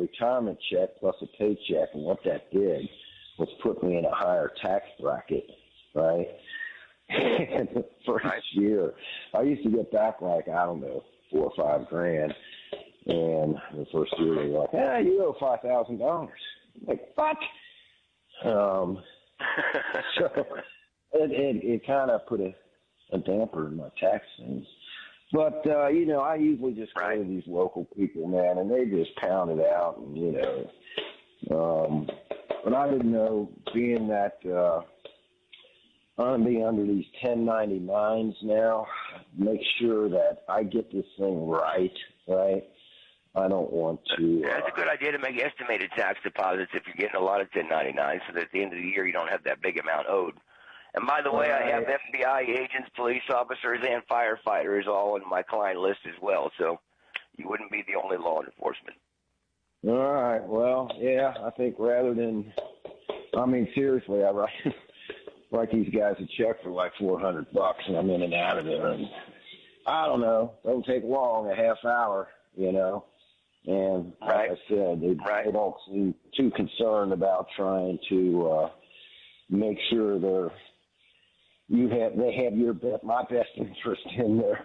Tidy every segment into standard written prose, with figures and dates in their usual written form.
retirement check plus a paycheck, and what that did was put me in a higher tax bracket, right? And the first year, I used to get back like, I don't know, $4 or $5 grand. And the first year they were like, you owe $5,000. I'm like, what? So it kind of put a damper in my tax things. But, I usually just go to these local people, man, and they just pound it out. And, but I didn't know, being that I'm going to be under these 1099s now, make sure that I get this thing right? I don't want to. That's a good idea to make estimated tax deposits if you're getting a lot of 1099s, so that at the end of the year you don't have that big amount owed. And by the way, I have FBI agents, police officers, and firefighters all on my client list as well, so you wouldn't be the only law enforcement. All right. Well, yeah, I think rather than, seriously, I write these guys a check for like $400, and I'm in and out of there, and I don't know, don't take long, a half hour, And like I said, they don't seem too concerned about trying to make sure they have my best interest in their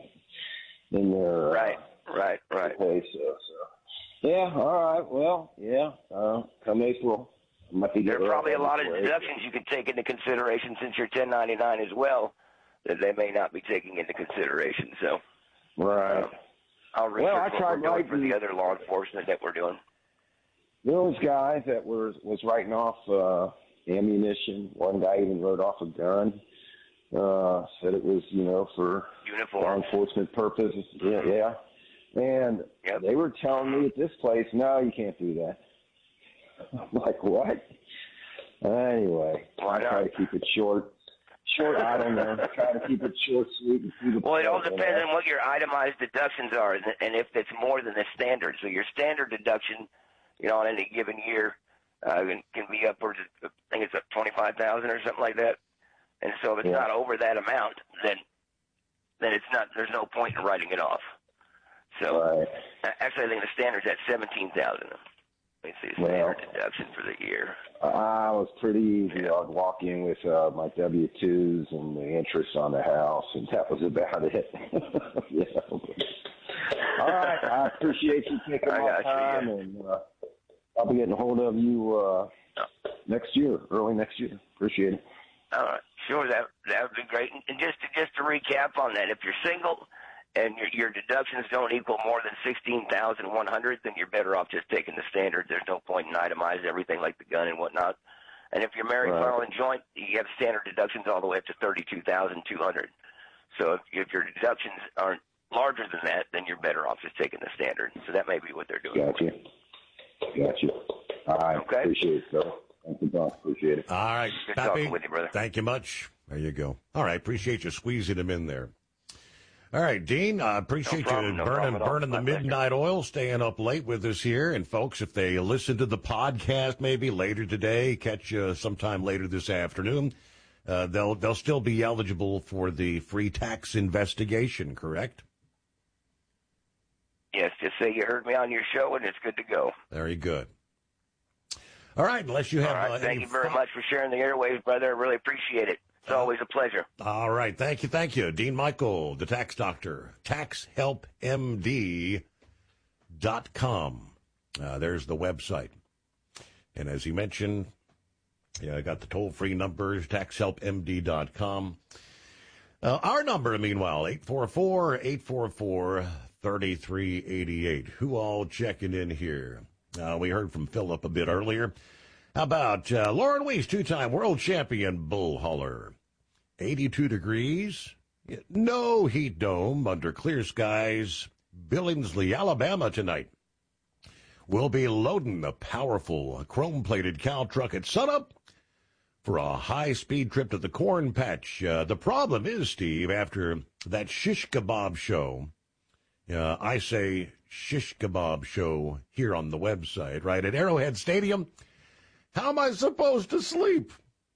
place. So yeah, all right. Well, yeah. Come April, there are probably a lot of deductions you could take into consideration since you're 1099 as well that they may not be taking into consideration. So I'll research what we're doing for the other law enforcement that we're doing. Those guys that was writing off ammunition. One guy even wrote off a gun. Said it was, for law enforcement purposes. Yeah. And they were telling me at this place, no, you can't do that. I'm like, what? Anyway, I try to keep it short. I don't know. Try to keep it short, sweet, and through the Well, it all depends on what your itemized deductions are, and if it's more than the standard. So your standard deduction, on any given year, can be upwards of, I think it's up $25,000 or something like that. And so if it's not over that amount, then it's not. There's no point in writing it off. So actually, I think the standard's at $17,000. Let me see, standard deduction for the year. I was pretty easy. I'd walk in with my W-2s and the interest on the house, and that was about it. All right. I appreciate you taking my time, and I'll be getting a hold of you next year, early next year. Appreciate it. All right. Sure, that would be great. And just to recap on that, if you're single and your deductions don't equal more than $16,100, then you're better off just taking the standard. There's no point in itemizing everything like the gun and whatnot. And if you're married, filing joint, you have standard deductions all the way up to $32,200. So if your deductions aren't larger than that, then you're better off just taking the standard. So that may be what they're doing. Got you. All right. Okay. Appreciate it, Phil. Thank you, Doc. Appreciate it. All right. Good talking with you, brother. Thank you much. There you go. All right. Appreciate you squeezing him in there. All right, Dean, I appreciate you burning the midnight oil, staying up late with us here. And, folks, if they listen to the podcast maybe later today, catch you sometime later this afternoon, they'll still be eligible for the free tax investigation, correct? Yes, just say you heard me on your show, and it's good to go. Very good. All right, unless you have... All right, thank you very much for sharing the airwaves, brother. I really appreciate it. It's always a pleasure. All right. Thank you. Dean Michael, the tax doctor, taxhelpmd.com. There's the website. And as he mentioned, I got the toll-free numbers, taxhelpmd.com. Our number, meanwhile, 844-844-3388. Who all checking in here? We heard from Philip a bit earlier. How about Lauren Weiss, two-time world champion bull hauler? 82 degrees, no heat dome under clear skies, Billingsley, Alabama tonight. We'll be loading the powerful chrome-plated cow truck at sunup for a high-speed trip to the corn patch. The problem is, Steve, after that shish kebab show, I say shish kebab show here on the website, right, at Arrowhead Stadium, how am I supposed to sleep?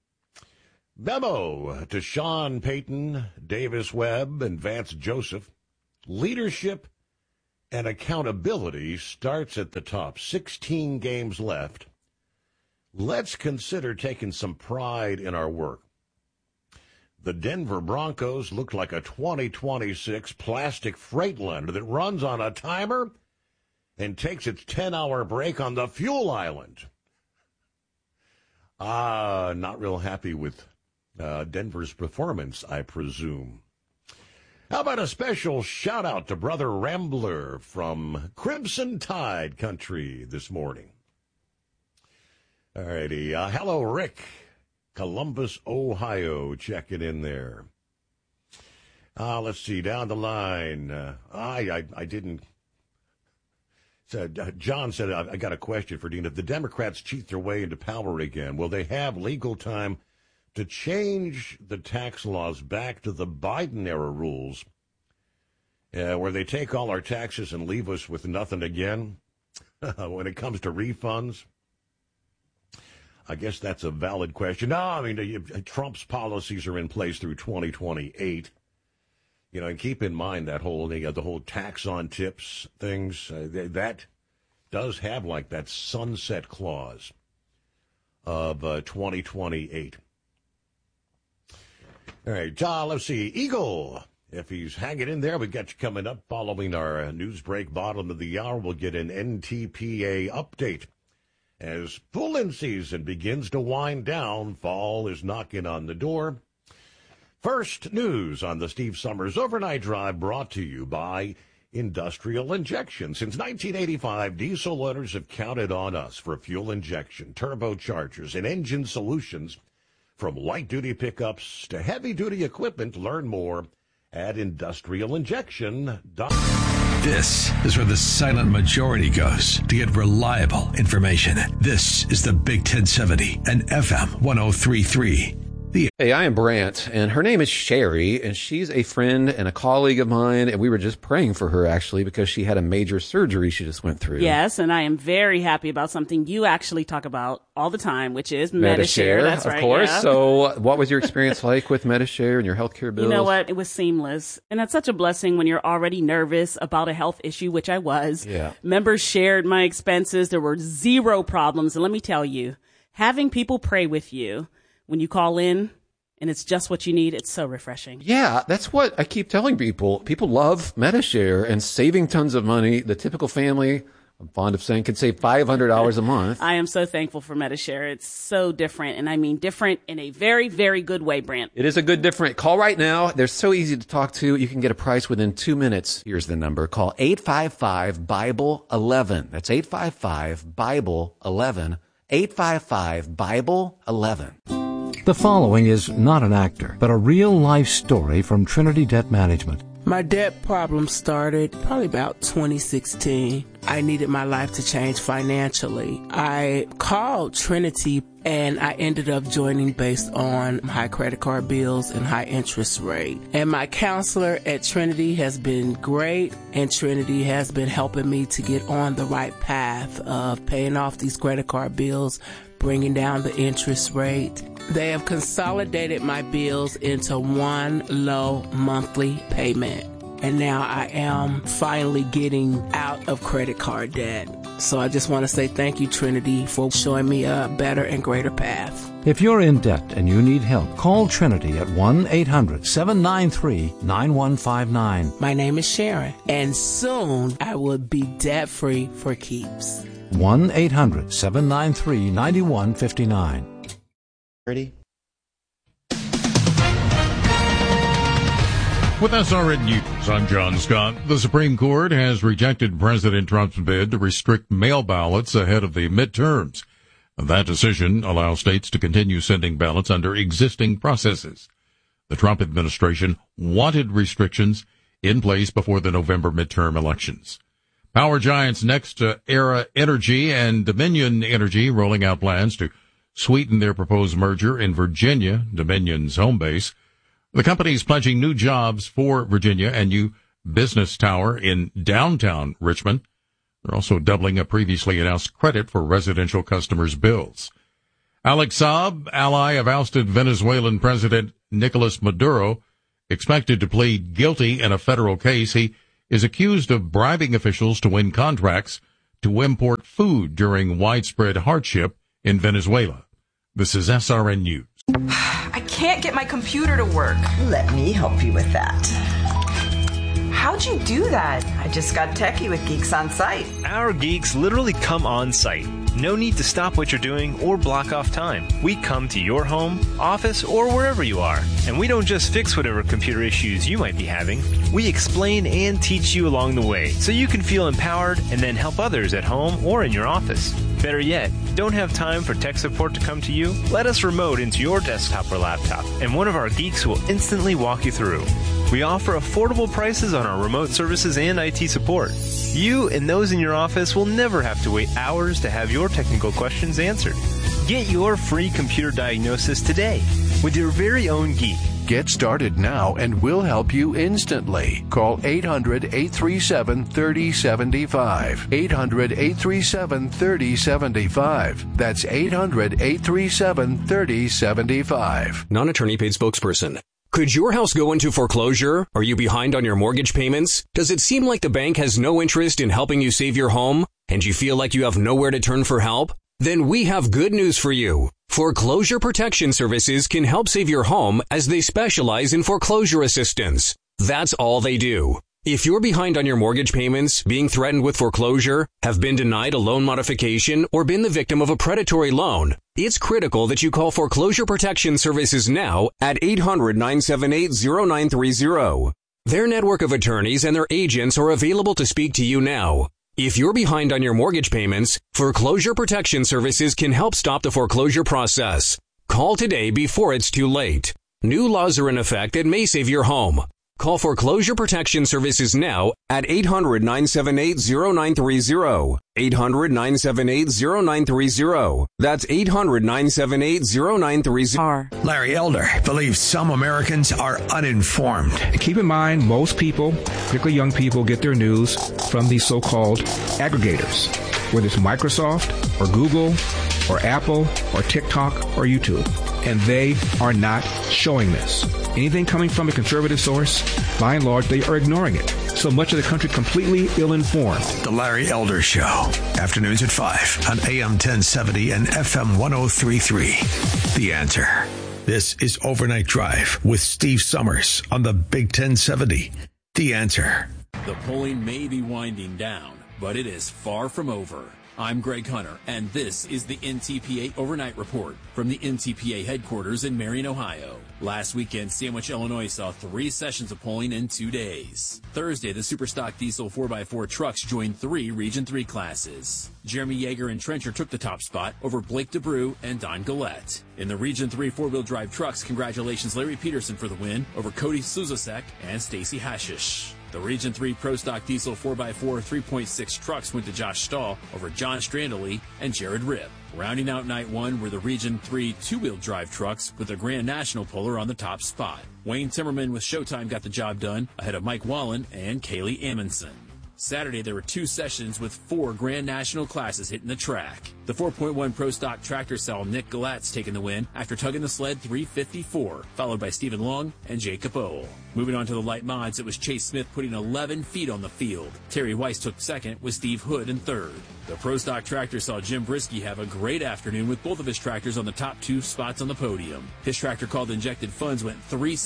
Memo to Sean Payton, Davis Webb, and Vance Joseph. Leadership and accountability starts at the top. 16 games left. Let's consider taking some pride in our work. The Denver Broncos look like a 2026 plastic Freightliner that runs on a timer and takes its 10-hour break on the fuel island. Not real happy with Denver's performance, I presume. How about a special shout-out to Brother Rambler from Crimson Tide Country this morning? All righty. Hello, Rick. Columbus, Ohio, checking in there. Let's see, down the line. I didn't. John said, I got a question for Dean. If the Democrats cheat their way into power again, will they have legal time to change the tax laws back to the Biden-era rules, where they take all our taxes and leave us with nothing again when it comes to refunds? I guess that's a valid question. No, I mean, Trump's policies are in place through 2028. And keep in mind that the whole tax on tips things, that does have like that sunset clause of 2028. All right, let's see. Eagle, if he's hanging in there, we got you coming up following our news break. Bottom of the hour, we'll get an NTPA update. As pulling season begins to wind down, fall is knocking on the door. First news on the Steve Summers Overnight Drive, brought to you by Industrial Injection. Since 1985, diesel owners have counted on us for fuel injection, turbochargers, and engine solutions. From light-duty pickups to heavy-duty equipment, learn more at industrialinjection.com. This is where the silent majority goes to get reliable information. This is the Big 1070 and FM 1033. Hey, I am Brant, and her name is Sherry, and she's a friend and a colleague of mine, and we were just praying for her, actually, because she had a major surgery she just went through. Yes, and I am very happy about something you actually talk about all the time, which is Medi-Share. That's right, of course. Yeah. So what was your experience like with Medi-Share and your healthcare bills? You know what? It was seamless, and that's such a blessing when you're already nervous about a health issue, which I was. Yeah. Members shared my expenses. There were zero problems, and let me tell you, having people pray with you when you call in, and it's just what you need, it's so refreshing. Yeah, that's what I keep telling people. People love Medi-Share and saving tons of money. The typical family, I'm fond of saying, can save $500 a month. I am so thankful for Medi-Share. It's so different, and I mean different in a very, very good way, Brant. It is a good different. Call right now. They're so easy to talk to. You can get a price within 2 minutes. Here's the number. Call 855-BIBLE-11. That's 855-BIBLE-11. 855-BIBLE-11. The following is not an actor, but a real-life story from Trinity Debt Management. My debt problem started probably about 2016. I needed my life to change financially. I called Trinity and I ended up joining based on high credit card bills and high interest rate. And my counselor at Trinity has been great, and Trinity has been helping me to get on the right path of paying off these credit card bills, bringing down the interest rate. They have consolidated my bills into one low monthly payment. And now I am finally getting out of credit card debt. So I just want to say thank you, Trinity, for showing me a better and greater path. If you're in debt and you need help, call Trinity at 1-800-793-9159. My name is Sharon, and soon I will be debt-free for keeps. 1-800-793-9159. Ready? With SRN News, I'm John Scott. The Supreme Court has rejected President Trump's bid to restrict mail ballots ahead of the midterms. That decision allows states to continue sending ballots under existing processes. The Trump administration wanted restrictions in place before the November midterm elections. Power giants NextEra Energy and Dominion Energy rolling out plans to sweeten their proposed merger in Virginia, Dominion's home base. The company is pledging new jobs for Virginia and new business tower in downtown Richmond. They're also doubling a previously announced credit for residential customers' bills. Alex Saab, ally of ousted Venezuelan President Nicolas Maduro, expected to plead guilty in a federal case. He is accused of bribing officials to win contracts to import food during widespread hardship in Venezuela. This is SRN News. I can't get my computer to work. Let me help you with that. How'd you do that? I just got techie with Geeks on Site. Our geeks literally come on site. No need to stop what you're doing or block off time. We come to your home, office, or wherever you are. And we don't just fix whatever computer issues you might be having. We explain and teach you along the way so you can feel empowered and then help others at home or in your office. Better yet, don't have time for tech support to come to you? Let us remote into your desktop or laptop, and one of our geeks will instantly walk you through. We offer affordable prices on our remote services and IT support. You and those in your office will never have to wait hours to have your technical questions answered. Get your free computer diagnosis today with your very own geek. Get started now and we'll help you instantly. Call 800-837-3075. 800-837-3075. That's 800-837-3075. Non-attorney paid spokesperson. Could your house go into foreclosure? Are you behind on your mortgage payments? Does it seem like the bank has no interest in helping you save your home? And you feel like you have nowhere to turn for help? Then we have good news for you. Foreclosure Protection Services can help save your home as they specialize in foreclosure assistance. That's all they do. If you're behind on your mortgage payments, being threatened with foreclosure, have been denied a loan modification, or been the victim of a predatory loan, it's critical that you call Foreclosure Protection Services now at 800-978-0930. Their network of attorneys and their agents are available to speak to you now. If you're behind on your mortgage payments, Foreclosure Protection Services can help stop the foreclosure process. Call today before it's too late. New laws are in effect that may save your home. Call Foreclosure Protection Services now at 800-978-0930. 800-978-0930. That's 800-978-0930. Larry Elder believes some Americans are uninformed. Keep in mind, most people, particularly young people, get their news from these so-called aggregators, whether it's Microsoft or Google or Apple or TikTok or YouTube. And they are not showing this. Anything coming from a conservative source, by and large, they are ignoring it. So much of the country completely ill-informed. The Larry Elder Show, afternoons at 5 on AM 1070 and FM 1033. The Answer. This is Overnight Drive with Steve Summers on the Big 1070. The Answer. The polling may be winding down, but it is far from over. I'm Greg Hunter, and this is the NTPA Overnight Report from the NTPA headquarters in Marion, Ohio. Last weekend, Sandwich, Illinois saw 3 sessions of polling in 2 days. Thursday, the Superstock Diesel 4x4 trucks joined 3 Region 3 classes. Jeremy Yeager and Trencher took the top spot over Blake DeBrew and Don Gillette. In the Region 3 four-wheel drive trucks, congratulations Larry Peterson for the win over Cody Suzasek and Stacy Hashish. The Region 3 Pro Stock Diesel 4x4 3.6 trucks went to Josh Stahl over John Strandley and Jared Ripp. Rounding out night 1 were the Region 3 two-wheel drive trucks with the Grand National Puller on the top spot. Wayne Timmerman with Showtime got the job done ahead of Mike Wallen and Kaylee Amundsen. Saturday, there were 2 sessions with 4 Grand National classes hitting the track. The 4.1 Pro Stock tractor saw Nick Galatz taking the win after tugging the sled 354, followed by Stephen Long and Jacob Ohl. Moving on to the light mods, it was Chase Smith putting 11 feet on the field. Terry Weiss took second with Steve Hood in third. The Pro Stock tractor saw Jim Brisky have a great afternoon with both of his tractors on the top 2 spots on the podium. His tractor called Injected Funds went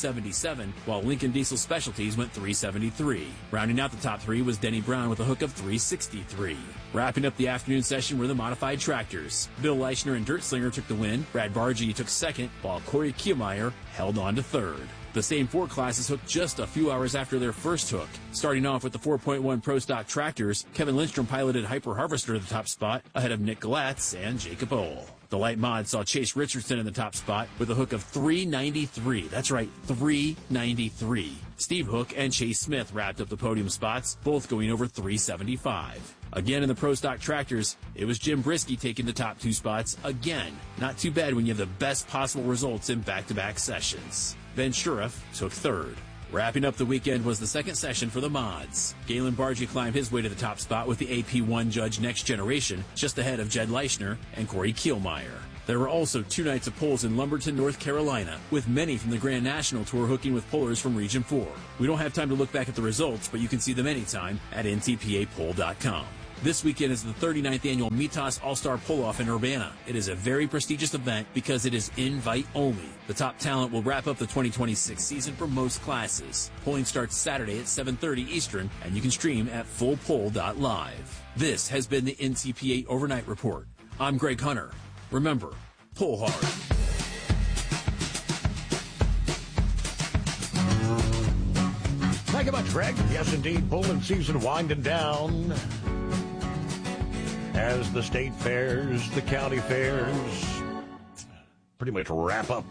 377, while Lincoln Diesel Specialties went 373. Rounding out the top 3 was Denny Brown with a hook of 363. Wrapping up the afternoon session were the modified tractors. Bill Leichner and Dirt Slinger took the win. Brad Bargy took second, while Corey Kiermaier held on to third. The same 4 classes hooked just a few hours after their first hook. Starting off with the 4.1 Pro Stock tractors, Kevin Lindstrom piloted Hyper Harvester to the top spot ahead of Nick Galatz and Jacob Ohl. The light mod saw Chase Richardson in the top spot with a hook of 393. That's right, 393. Steve Hook and Chase Smith wrapped up the podium spots, both going over 375. Again in the Pro Stock tractors, it was Jim Brisky taking the top 2 spots again. Not too bad when you have the best possible results in back-to-back sessions. Ben Shuriff took third. Wrapping up the weekend was the second session for the mods. Galen Bargy climbed his way to the top spot with the AP1 Judge Next Generation, just ahead of Jed Leichner and Corey Kielmeyer. There were also 2 nights of polls in Lumberton, North Carolina, with many from the Grand National Tour hooking with pullers from Region 4. We don't have time to look back at the results, but you can see them anytime at ntpapoll.com. This weekend is the 39th annual Mitas All-Star Pull-Off in Urbana. It is a very prestigious event because it is invite only. The top talent will wrap up the 2026 season for most classes. Polling starts Saturday at 7:30 Eastern, and you can stream at fullpoll.live. This has been the NTPA Overnight Report. I'm Greg Hunter. Remember, pull hard. Thank you much, Greg. Yes, indeed, polling season winding down. As the state fairs, the county fairs pretty much wrap up.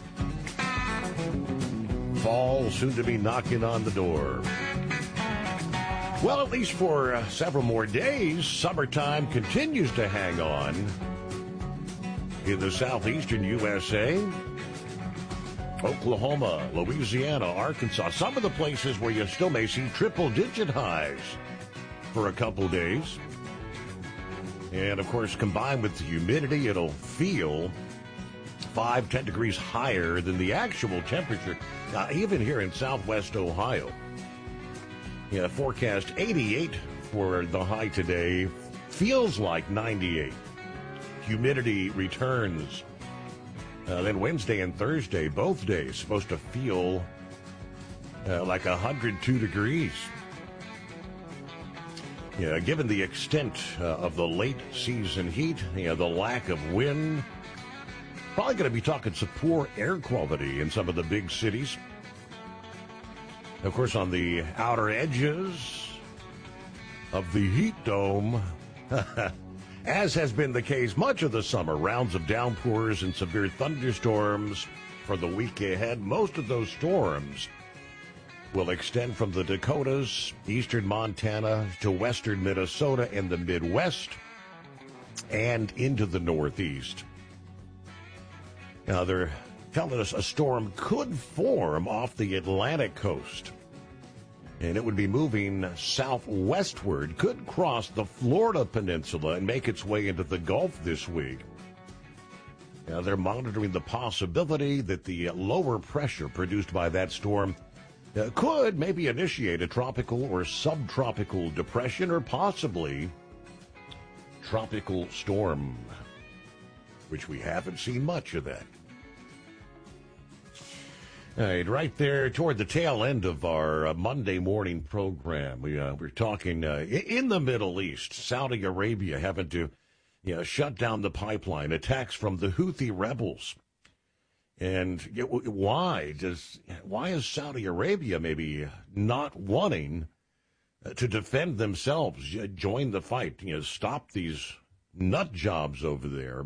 Fall soon to be knocking on the door. Well, at least for several more days, summertime continues to hang on in the southeastern USA. Oklahoma, Louisiana, Arkansas, some of the places where you still may see triple-digit highs for a couple days. And, of course, combined with the humidity, it'll feel 5-10 degrees higher than the actual temperature, even here in southwest Ohio. Yeah, forecast 88 for the high today. Feels like 98. Humidity returns. Then Wednesday and Thursday, both days, supposed to feel like 102 degrees. Yeah, given the extent of the late season heat, the lack of wind, probably going to be talking some poor air quality in some of the big cities. Of course, on the outer edges of the heat dome, as has been the case much of the summer, rounds of downpours and severe thunderstorms for the week ahead. Most of those storms will extend from the Dakotas, eastern Montana, to western Minnesota and the Midwest, and into the Northeast. Now, they're telling us a storm could form off the Atlantic coast, and it would be moving southwestward, could cross the Florida peninsula and make its way into the Gulf this week. Now, they're monitoring the possibility that the lower pressure produced by that storm could maybe initiate a tropical or subtropical depression, or possibly tropical storm, which we haven't seen much of that. All right, right there toward the tail end of our Monday morning program, we're talking in the Middle East, Saudi Arabia having to shut down the pipeline, attacks from the Houthi rebels. And why is Saudi Arabia maybe not wanting to defend themselves, join the fight, stop these nut jobs over there?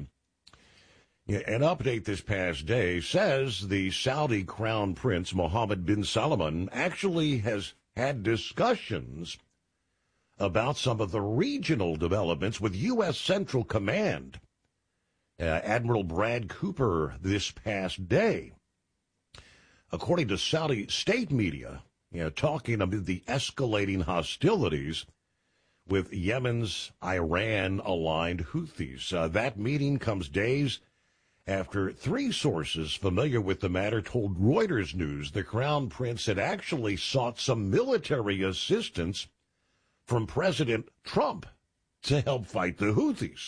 An update this past day says the Saudi Crown Prince Mohammed bin Salman actually has had discussions about some of the regional developments with U.S. Central Command. Admiral Brad Cooper this past day. According to Saudi state media, talking about the escalating hostilities with Yemen's Iran-aligned Houthis. That meeting comes days after 3 sources familiar with the matter told Reuters News the Crown Prince had actually sought some military assistance from President Trump to help fight the Houthis.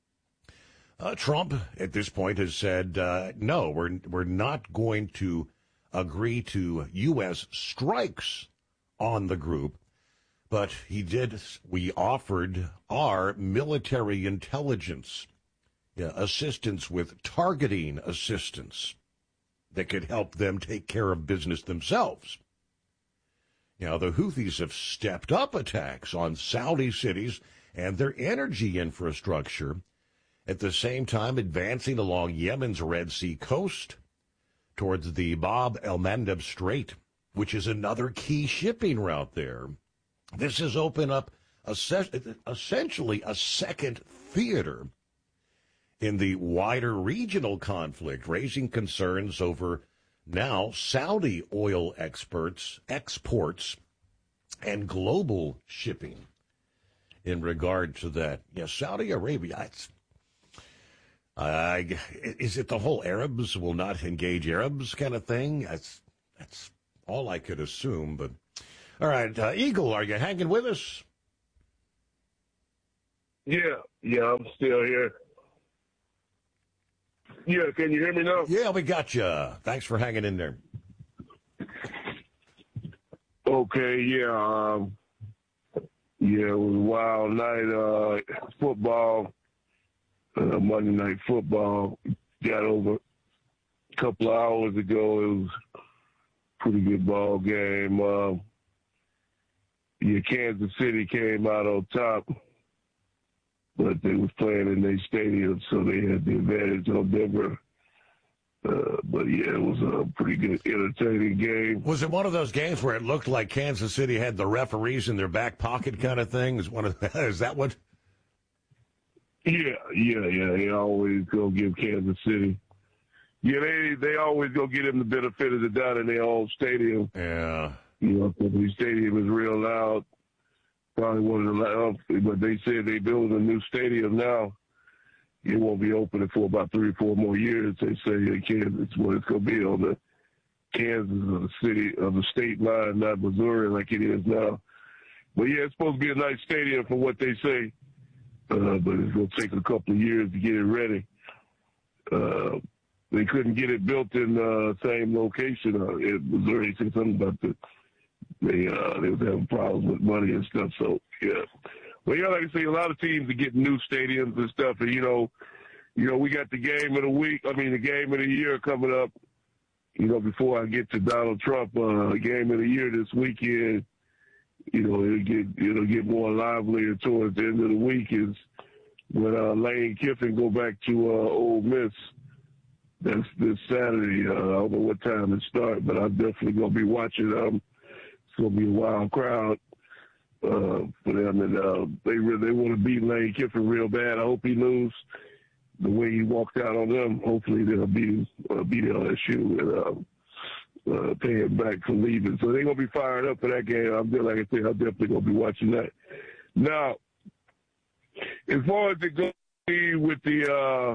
Trump, at this point, has said, no, we're not going to agree to U.S. strikes on the group, but we offered our military intelligence assistance with targeting assistance that could help them take care of business themselves. Now, the Houthis have stepped up attacks on Saudi cities and their energy infrastructure, at the same time advancing along Yemen's Red Sea coast towards the Bab el-Mandeb Strait, which is another key shipping route there. This has opened up essentially a second theater in the wider regional conflict, raising concerns over Now, Saudi oil exports, and global shipping in regard to that. Yeah, Saudi Arabia, is it the whole Arabs will not engage Arabs kind of thing? That's all I could assume. But all right, Eagle, are you hanging with us? Yeah, I'm still here. Yeah, can you hear me now? Yeah, we got you. Thanks for hanging in there. Okay, yeah. It was a wild night. Football, Monday Night Football, got over a couple of hours ago. It was a pretty good ball game. Kansas City came out on top, but they was playing in their stadium, so they had the advantage on Denver. But yeah, it was a pretty good, entertaining game. Was it one of those games where it looked like Kansas City had the referees in their back pocket kind of thing? Is that what? Yeah. They always go give Kansas City. Yeah, they always go get them the benefit of the doubt in their own stadium. Yeah. The stadium is real loud. Probably one of the loud, but they said they building a new stadium now. It won't be open for about 3 or 4 more years. They say in Kansas, what it's going to be on the Kansas of the state line, not Missouri like it is now. But yeah, it's supposed to be a nice stadium for what they say. But it's going to take a couple of years to get it ready. They couldn't get it built in the same location in Missouri. They said something about they was having problems with money and stuff. So yeah. Well, yeah, like I say, a lot of teams are getting new stadiums and stuff, and you know, we got the game of the year coming up. Before I get to Donald Trump, game of the year this weekend. It'll get more livelier towards the end of the week is when Lane Kiffin go back to Ole Miss. That's this Saturday. I don't know what time it starts, but I'm definitely gonna be watching. It's gonna be a wild crowd. For them, and they want to beat Lane Kiffin real bad. I hope he lose the way he walked out on them. Hopefully they'll beat LSU and pay him back for leaving. So they're gonna be fired up for that game. I'm definitely gonna be watching that. Now, as far as it goes with the,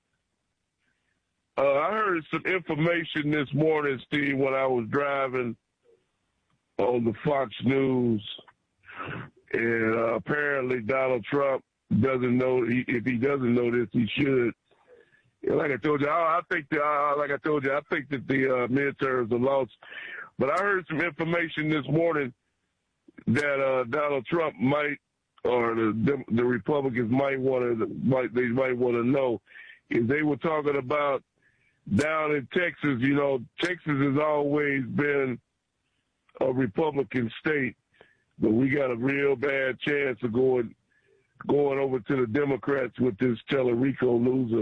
I heard some information this morning, Steve, when I was driving on the Fox News. And apparently Donald Trump doesn't know. If he doesn't know this, he should. Like I told you, I think that the midterms are lost. But I heard some information this morning that Donald Trump might, or the Republicans might want to know, is they were talking about down in Texas. Texas has always been a Republican state. But we got a real bad chance of going over to the Democrats with this Tellerico loser,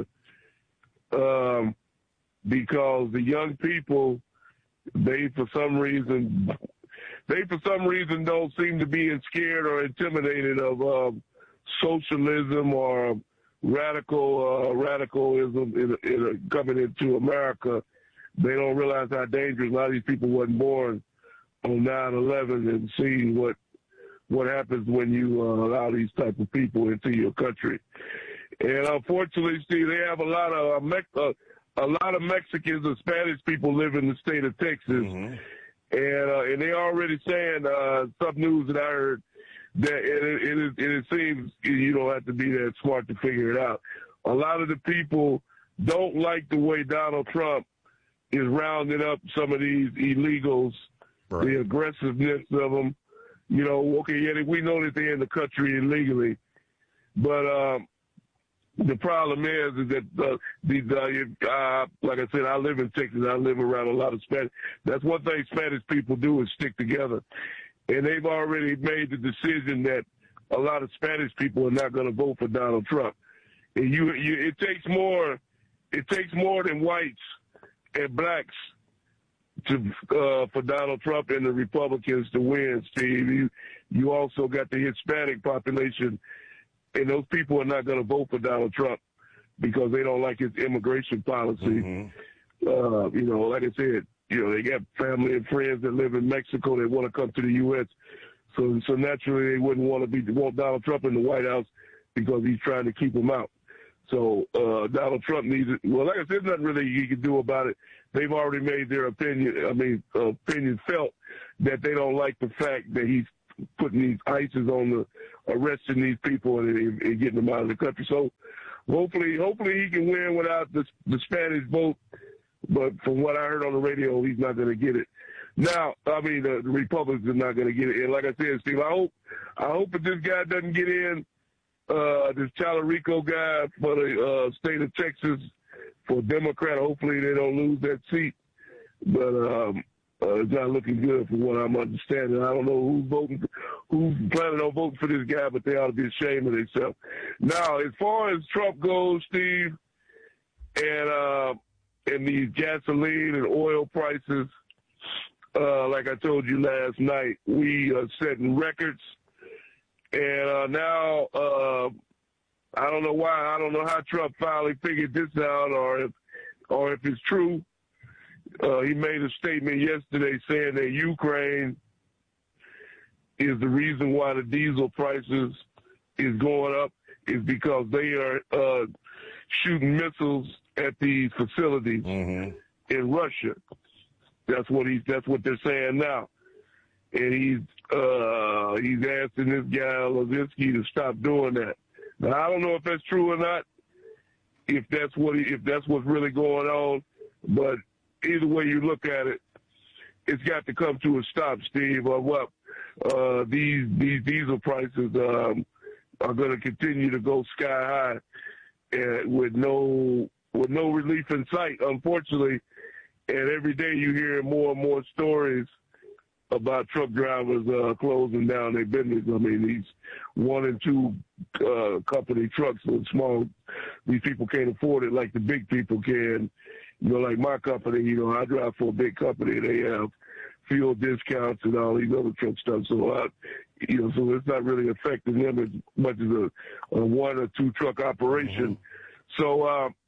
because the young people, they for some reason don't seem to be scared or intimidated of socialism or radicalism coming into America. They don't realize how dangerous a lot of these people wasn't born on 9/11 and see what happens when you allow these type of people into your country. And unfortunately, Steve, they have a lot of Mexicans and Spanish people live in the state of Texas. Mm-hmm. And they already saying some news that I heard that it seems you don't have to be that smart to figure it out. A lot of the people don't like the way Donald Trump is rounding up some of these illegals, right. The aggressiveness of them. We know that they're in the country illegally, but the problem is that like I said, I live in Texas. I live around a lot of Spanish. That's one thing Spanish people do is stick together, and they've already made the decision that a lot of Spanish people are not going to vote for Donald Trump. And it takes more than whites and blacks for Donald Trump and the Republicans to win, Steve. You also got the Hispanic population, and those people are not going to vote for Donald Trump because they don't like his immigration policy. Mm-hmm. Like I said, they got family and friends that live in Mexico that want to come to the U.S. So naturally they wouldn't want Donald Trump in the White House because he's trying to keep them out. So Donald Trump needs it. Well, like I said, there's nothing really he can do about it. They've already made their opinion felt that they don't like the fact that he's putting these ICEs on arresting these people and getting them out of the country. So hopefully he can win without the Spanish vote. But from what I heard on the radio, he's not going to get it. Now, the Republicans are not going to get it. And like I said, Steve, I hope that this guy doesn't get in, this Chalarenko guy for the state of Texas for Democrat. Hopefully they don't lose that seat. But it's not looking good from what I'm understanding. I don't know who's planning on voting for this guy, but they ought to be ashamed of themselves. Now, as far as Trump goes, Steve, and these gasoline and oil prices, like I told you last night, we are setting records. And now, I don't know why. I don't know how Trump finally figured this out, or if it's true. He made a statement yesterday saying that Ukraine is the reason why the diesel prices is going up is because they are shooting missiles at these facilities in Russia. That's what they're saying now. And he's asking this guy Levinsky to stop doing that. Now I don't know if that's true or not. If that's what's really going on, but either way you look at it, it's got to come to a stop, Steve. Or what? These diesel prices are going to continue to go sky high, with no relief in sight, unfortunately. And every day you hear more and more stories about truck drivers closing down their business. These 1 and 2 company trucks are small. These people can't afford it like the big people can. Like my company, I drive for a big company. They have fuel discounts and all these other truck stuff. So, so it's not really affecting them as much as a 1 or 2 truck operation. So,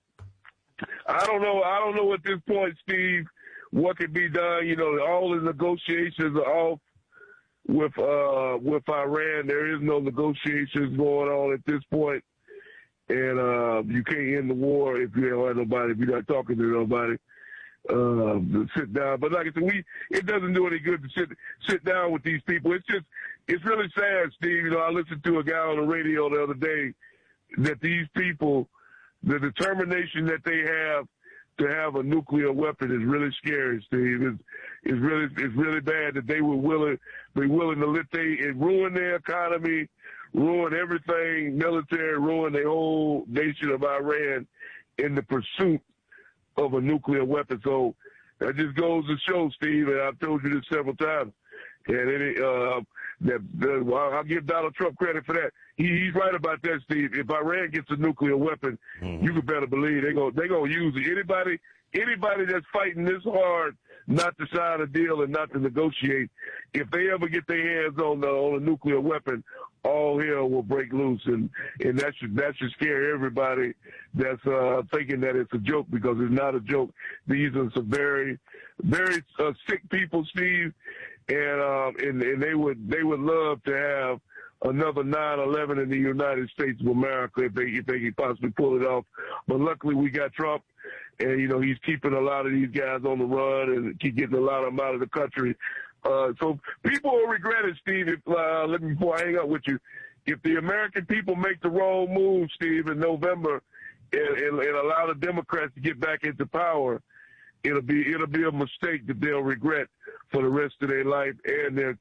I don't know at this point, Steve, what could be done. All the negotiations are off with Iran. There is no negotiations going on at this point. And you can't end the war if you don't have nobody, if you're not talking to nobody to sit down. But like I said, it doesn't do any good to sit down with these people. It's really sad, Steve. I listened to a guy on the radio the other day that these people, the determination that they have to have a nuclear weapon is really scary, Steve. It's really bad that they were be willing to let it ruin their economy, ruin everything, military, ruin the whole nation of Iran in the pursuit of a nuclear weapon. So that just goes to show, Steve, and I've told you this several times, and I'll give Donald Trump credit for that. He's right about that, Steve. If Iran gets a nuclear weapon, you can better believe they're gonna use it. Anybody that's fighting this hard not to sign a deal and not to negotiate, if they ever get their hands on a nuclear weapon, all hell will break loose, and that should scare everybody that's thinking that it's a joke, because it's not a joke. These are some very, very sick people, Steve, and they would love to have another 9/11 in the United States of America if they could possibly pull it off. But luckily we got Trump, and he's keeping a lot of these guys on the run and keep getting a lot of them out of the country. So people will regret it, Steve. Before I hang up with you, if the American people make the wrong move, Steve, in November, and allow the Democrats to get back into power, it'll be a mistake that they'll regret for the rest of their life, and their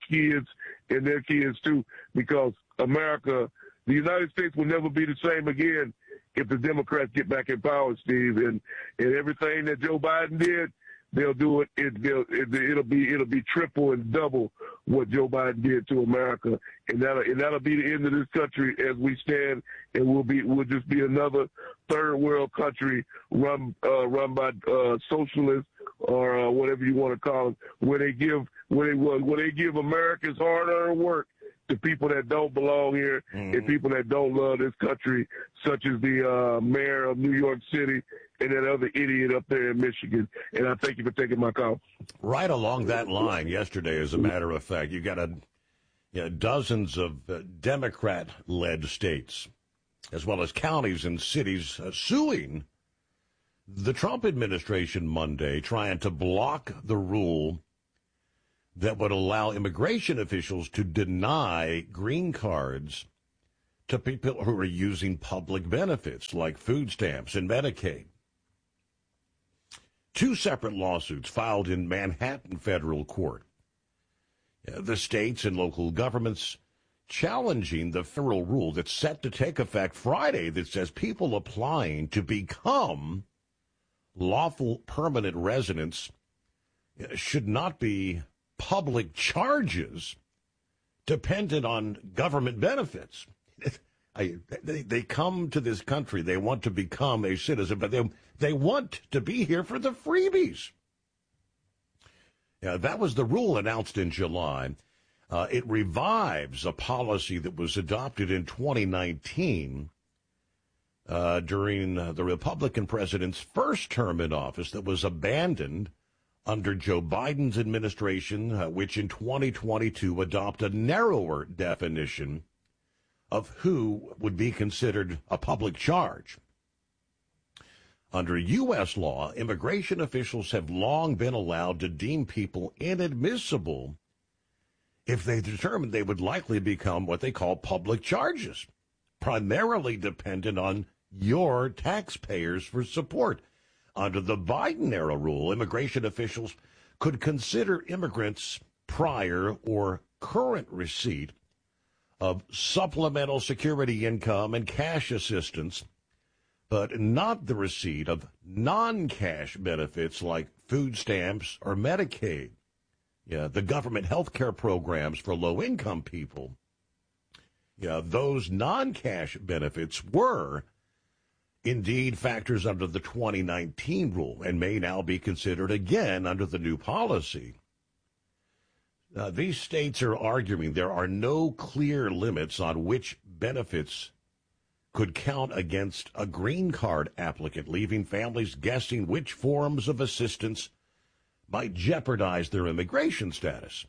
kids too, because America, the United States, will never be the same again if the Democrats get back in power, Steve. And everything that Joe Biden did, they'll do it. It'll be triple and double what Joe Biden did to America, and that'll be the end of this country as we stand. And we'll just be another third world country run by socialists, or whatever you want to call them, where they give America's hard-earned work to people that don't belong here, and people that don't love this country, such as the mayor of New York City and that other idiot up there in Michigan. And I thank you for taking my call. Right along that line, yesterday, as a matter of fact, you got dozens of Democrat-led states, as well as counties and cities, suing the Trump administration Monday, trying to block the rule that would allow immigration officials to deny green cards to people who are using public benefits like food stamps and Medicaid. Two separate lawsuits filed in Manhattan federal court. The states and local governments challenging the federal rule that's set to take effect Friday that says people applying to become lawful permanent residents should not be public charges dependent on government benefits. They come to this country, they want to become a citizen, but they want to be here for the freebies. That was the rule announced in July. It revives a policy that was adopted in 2019 during the Republican president's first term in office that was abandoned under Joe Biden's administration, which in 2022 adopted a narrower definition of who would be considered a public charge. Under U.S. law, immigration officials have long been allowed to deem people inadmissible if they determine they would likely become what they call public charges, primarily dependent on your taxpayers for support. Under the Biden-era rule, immigration officials could consider immigrants' prior or current receipt of supplemental security income and cash assistance, but not the receipt of non-cash benefits like food stamps or Medicaid, the government health care programs for low-income people. Those non-cash benefits were indeed factors under the 2019 rule and may now be considered again under the new policy. These states are arguing there are no clear limits on which benefits could count against a green card applicant, leaving families guessing which forms of assistance might jeopardize their immigration status.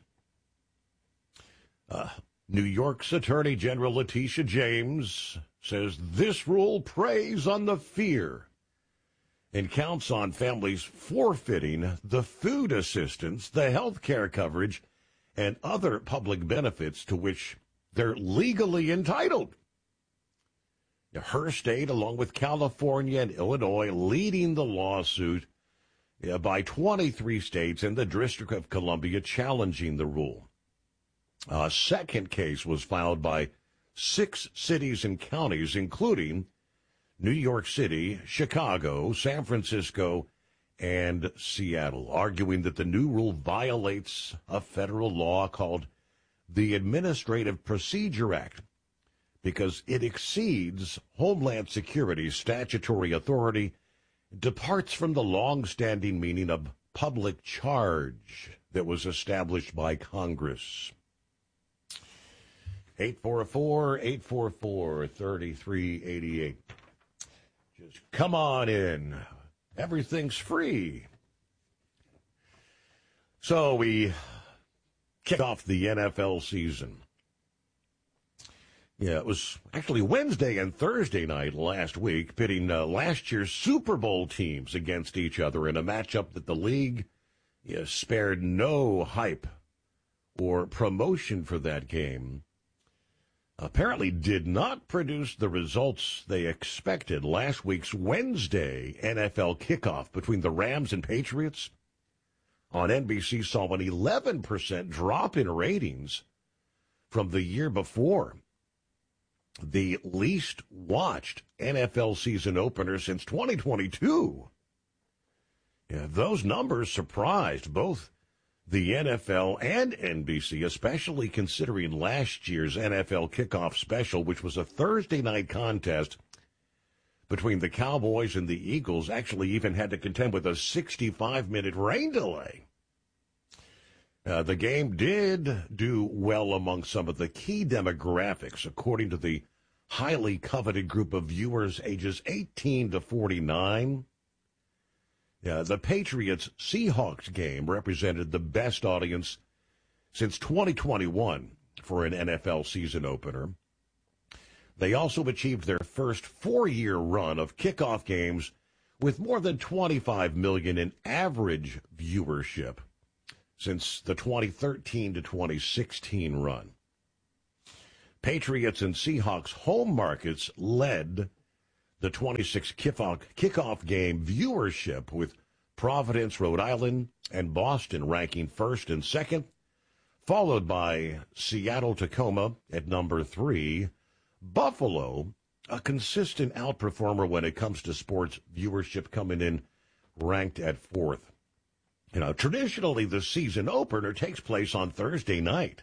New York's Attorney General Letitia James says this rule preys on the fear and counts on families forfeiting the food assistance, the health care coverage, and other public benefits to which they're legally entitled. Her state, along with California and Illinois, leading the lawsuit by 23 states and the District of Columbia challenging the rule. A second case was filed by 6 cities and counties, including New York City, Chicago, San Francisco, and Seattle, arguing that the new rule violates a federal law called the Administrative Procedure Act because it exceeds Homeland Security's statutory authority, departs from the long-standing meaning of public charge that was established by Congress. 844-844-3388. Just come on in. Everything's free. So we kick off the NFL season. It was actually Wednesday and Thursday night last week, pitting last year's Super Bowl teams against each other in a matchup that the league spared no hype or promotion for that game. Apparently did not produce the results they expected. Last week's Wednesday NFL kickoff between the Rams and Patriots on NBC saw an 11% drop in ratings from the year before. The least watched NFL season opener since 2022. Those numbers surprised both the NFL and NBC, especially considering last year's NFL kickoff special, which was a Thursday night contest between the Cowboys and the Eagles, actually even had to contend with a 65-minute rain delay. The game did do well among some of the key demographics, according to the highly coveted group of viewers ages 18 to 49. The Patriots-Seahawks game represented the best audience since 2021 for an NFL season opener. They also achieved their first 4-year run of kickoff games with more than 25 million in average viewership since the 2013 to 2016 run. Patriots and Seahawks home markets led the 26 kickoff game viewership, with Providence, Rhode Island, and Boston ranking first and second, followed by Seattle, Tacoma at number 3. Buffalo, a consistent outperformer when it comes to sports viewership, coming in ranked at 4th. Traditionally, the season opener takes place on Thursday night.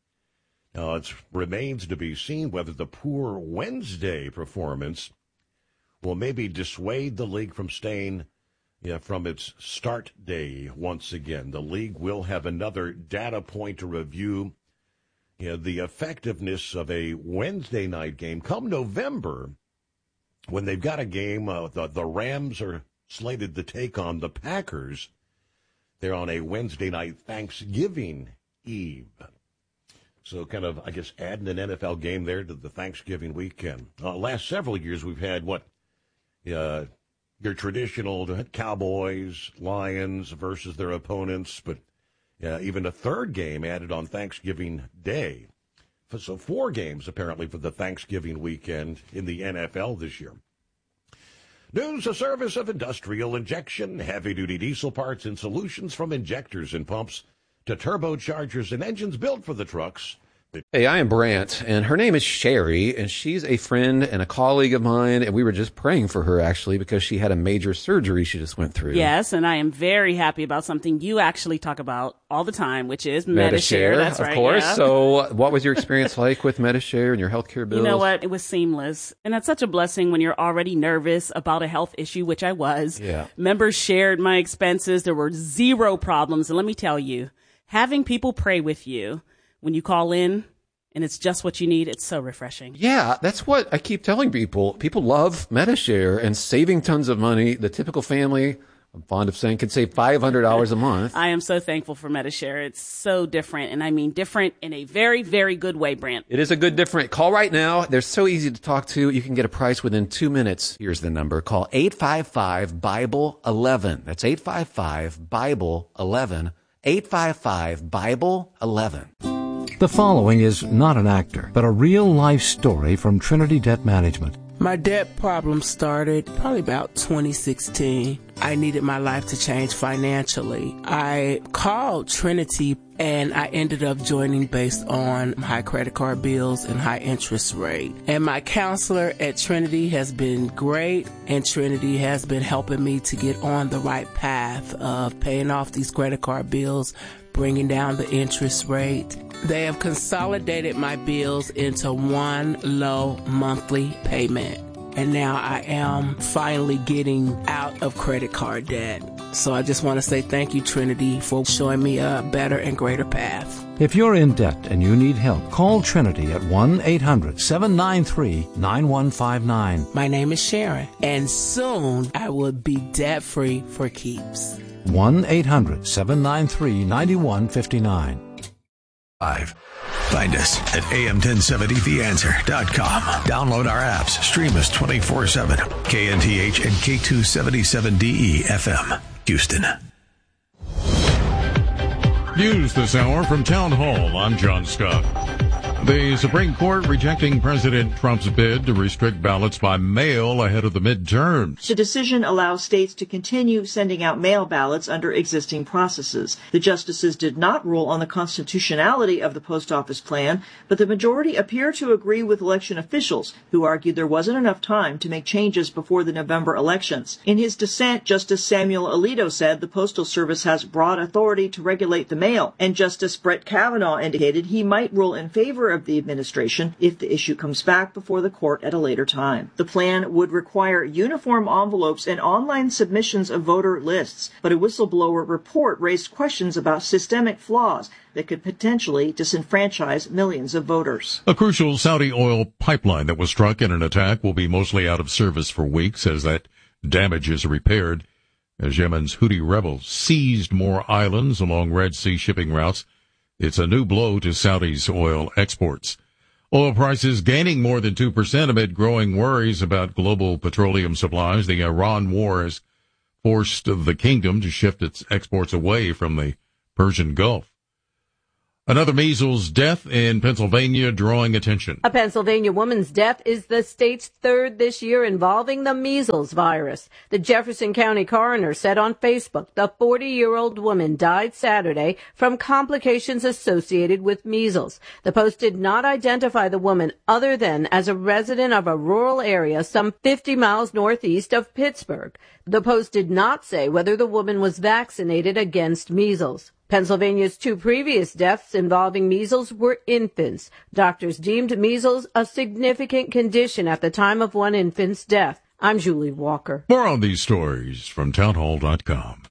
Now, it remains to be seen whether the poor Wednesday performance will maybe dissuade the league from staying from its start day once again. The league will have another data point to review the effectiveness of a Wednesday night game come November, when they've got a game. The Rams are slated to take on the Packers. They're on a Wednesday night Thanksgiving Eve. So kind of, I guess, adding an NFL game there to the Thanksgiving weekend. Last several years, we've had your traditional Cowboys, Lions versus their opponents, but even a third game added on Thanksgiving Day. So 4 games, apparently, for the Thanksgiving weekend in the NFL this year. News, a service of Industrial Injection, heavy-duty diesel parts and solutions from injectors and pumps to turbochargers and engines built for the trucks. Hey, I am Brant, and her name is Sherry, and she's a friend and a colleague of mine, and we were just praying for her, actually, because she had a major surgery she just went through. Yes, and I am very happy about something you actually talk about all the time, which is Medi-Share. That's right, of course. Yeah. So what was your experience like with Medi-Share and your healthcare bills? You know what? It was seamless. And that's such a blessing when you're already nervous about a health issue, which I was. Yeah. Members shared my expenses. There were 0 problems. And let me tell you, having people pray with you when you call in, and it's just what you need, it's so refreshing. Yeah, that's what I keep telling people. People love Medi-Share and saving tons of money. The typical family, I'm fond of saying, can save $500 a month. I am so thankful for Medi-Share. It's so different, and I mean different in a very, very good way, Brant. It is a good different. Call right now. They're so easy to talk to. You can get a price within 2 minutes. Here's the number. Call 855-BIBLE-11. That's 855-BIBLE-11. 855-BIBLE-11. The following is not an actor, but a real-life story from Trinity Debt Management. My debt problem started probably about 2016. I needed my life to change financially. I called Trinity and I ended up joining based on high credit card bills and high interest rate. And my counselor at Trinity has been great, and Trinity has been helping me to get on the right path of paying off these credit card bills, bringing down the interest rate. They have consolidated my bills into one low monthly payment. And now I am finally getting out of credit card debt. So I just want to say thank you, Trinity, for showing me a better and greater path. If you're in debt and you need help, call Trinity at 1-800-793-9159. My name is Sharon, and soon I will be debt-free for keeps. 1-800-793-9159. Find us at am1070theanswer.com. Download our apps. Stream us 24/7. KNTH and K277DE FM, Houston. News this hour from Town Hall. I'm John Scott. The Supreme Court rejecting President Trump's bid to restrict ballots by mail ahead of the midterms. The decision allows states to continue sending out mail ballots under existing processes. The justices did not rule on the constitutionality of the post office plan, but the majority appear to agree with election officials who argued there wasn't enough time to make changes before the November elections. In his dissent, Justice Samuel Alito said the Postal Service has broad authority to regulate the mail, and Justice Brett Kavanaugh indicated he might rule in favor of the administration if the issue comes back before the court at a later time. The plan would require uniform envelopes and online submissions of voter lists, but a whistleblower report raised questions about systemic flaws that could potentially disenfranchise millions of voters. A crucial Saudi oil pipeline that was struck in an attack will be mostly out of service for weeks as that damage is repaired. as Yemen's Houthi rebels seized more islands along Red Sea shipping routes. It's a new blow to Saudi's oil exports. Oil prices gaining more than 2% amid growing worries about global petroleum supplies. The Iran war has forced the kingdom to shift its exports away from the Persian Gulf. Another measles death in Pennsylvania drawing attention. A Pennsylvania woman's death is the state's third this year involving the measles virus. The Jefferson County coroner said on Facebook the 40-year-old woman died Saturday from complications associated with measles. The Post did not identify the woman other than as a resident of a rural area some 50 miles northeast of Pittsburgh. The Post did not say whether the woman was vaccinated against measles. Pennsylvania's two previous deaths involving measles were infants. Doctors deemed measles a significant condition at the time of one infant's death. I'm Julie Walker. More on these stories from townhall.com.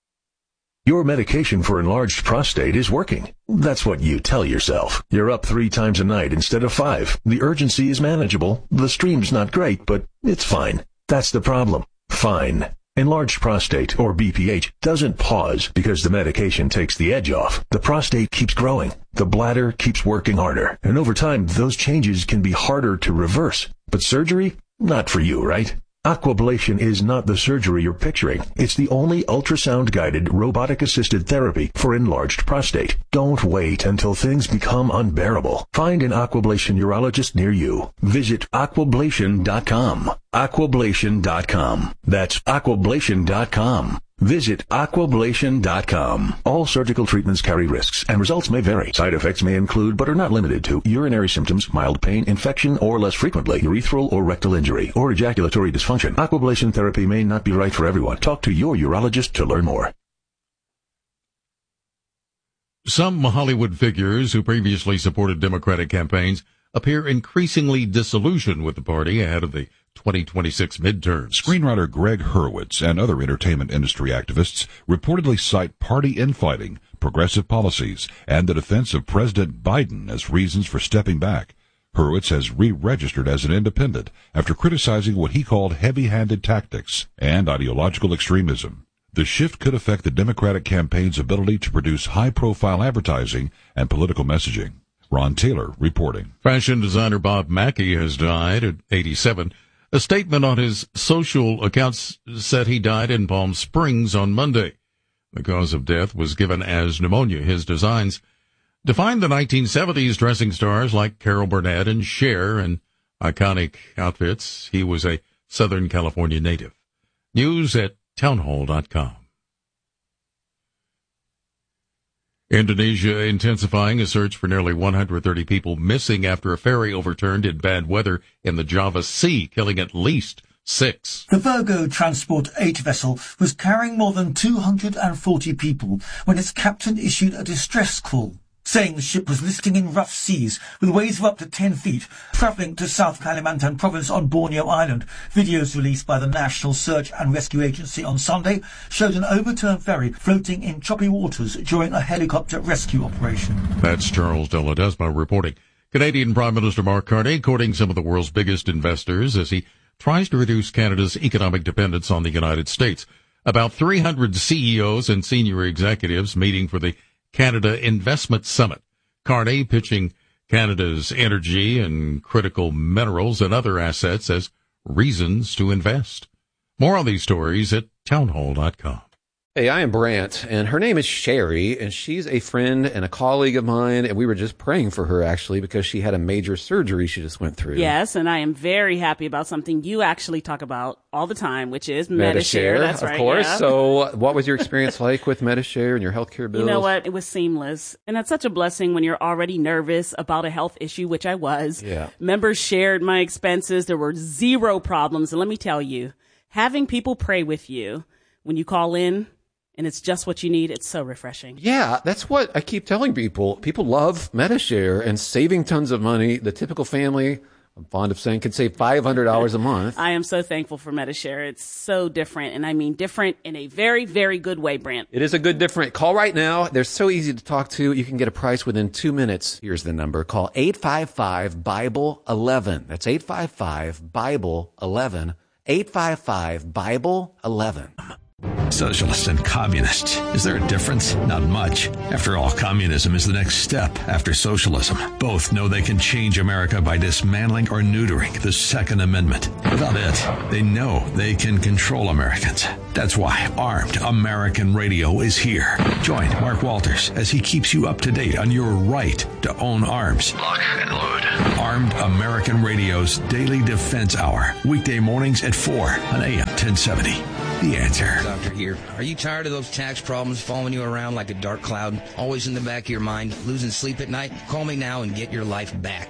Your medication for enlarged prostate is working. That's what you tell yourself. You're up 3 times a night instead of 5. The urgency is manageable. The stream's not great, but it's fine. That's the problem. Fine. Enlarged prostate, or BPH, doesn't pause because the medication takes the edge off. The prostate keeps growing. The bladder keeps working harder. And over time, those changes can be harder to reverse. But surgery? Not for you, right? Aquablation is not the surgery you're picturing. It's the only ultrasound-guided, robotic-assisted therapy for enlarged prostate. Don't wait until things become unbearable. Find an Aquablation urologist near you. Visit aquablation.com. Aquablation.com. That's aquablation.com. Visit aquablation.com. All surgical treatments carry risks, and results may vary. Side effects may include, but are not limited to, urinary symptoms, mild pain, infection, or less frequently, urethral or rectal injury, or ejaculatory dysfunction. Aquablation therapy may not be right for everyone. Talk to your urologist to learn more. Some Hollywood figures who previously supported Democratic campaigns appear increasingly disillusioned with the party ahead of the 2026 midterms. Screenwriter Greg Hurwitz and other entertainment industry activists reportedly cite party infighting, progressive policies, and the defense of President Biden as reasons for stepping back. Hurwitz has re-registered as an independent after criticizing what he called heavy-handed tactics and ideological extremism. The shift could affect the Democratic campaign's ability to produce high-profile advertising and political messaging. Ron Taylor reporting. Fashion designer Bob Mackie has died at 87. A statement on his social accounts said he died in Palm Springs on Monday. The cause of death was given as pneumonia. His designs defined the 1970s dressing stars like Carol Burnett and Cher in iconic outfits. He was a Southern California native. News at townhall.com. Indonesia intensifying a search for nearly 130 people missing after a ferry overturned in bad weather in the Java Sea, killing at least 6. The Virgo Transport 8 vessel was carrying more than 240 people when its captain issued a distress call, saying the ship was listing in rough seas with waves of up to 10 feet, travelling to South Kalimantan province on Borneo Island. Videos released by the National Search and Rescue Agency on Sunday showed an overturned ferry floating in choppy waters during a helicopter rescue operation. That's Charles de Ledesma reporting. Canadian Prime Minister Mark Carney courting some of the world's biggest investors as he tries to reduce Canada's economic dependence on the United States. About 300 CEOs and senior executives meeting for the Canada Investment Summit. Carney pitching Canada's energy and critical minerals and other assets as reasons to invest. More on these stories at townhall.com. Hey, I am Brant, and her name is Sherry, and she's a friend and a colleague of mine, and we were just praying for her, actually, because she had a major surgery she just went through. Yes, and I am very happy about something you actually talk about all the time, which is Medi-Share. That's right, of course. Yeah. So what was your experience like with Medi-Share and your healthcare bills? You know what? It was seamless. And that's such a blessing when you're already nervous about a health issue, which I was. Yeah. Members shared my expenses. There were zero problems. And let me tell you, having people pray with you when you call in, and it's just what you need, it's so refreshing. Yeah, that's what I keep telling people. People love Medi-Share and saving tons of money. The typical family, I'm fond of saying, could save $500 a month. I am so thankful for Medi-Share. It's so different, and I mean different in a very, very good way, Brant. It is a good different. Call right now. They're so easy to talk to. You can get a price within 2 minutes. Here's the number. Call 855-BIBLE-11. That's 855-BIBLE-11. 855-BIBLE-11. Socialist and communist. Is there a difference? Not much. After all, communism is the next step after socialism. Both know they can change America by dismantling or neutering the Second Amendment. Without it, they know they can control Americans. That's why Armed American Radio is here. Join Mark Walters as he keeps you up to date on your right to own arms. Lock and load. Armed American Radio's Daily Defense Hour. Weekday mornings at 4 on AM 1070. The Answer. Doctor here. Are you tired of those tax problems following you around like a dark cloud, always in the back of your mind, losing sleep at night? Call me now and get your life back.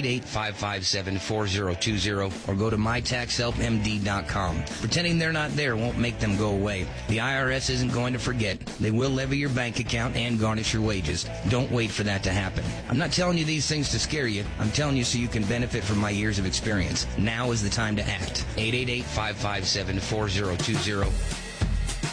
888-557-4020 or go to mytaxhelpmd.com. Pretending they're not there won't make them go away. The IRS isn't going to forget. They will levy your bank account and garnish your wages. Don't wait for that to happen. I'm not telling you these things to scare you. I'm telling you so you can benefit from my years of experience. Now is the time to act. 888-557-4020.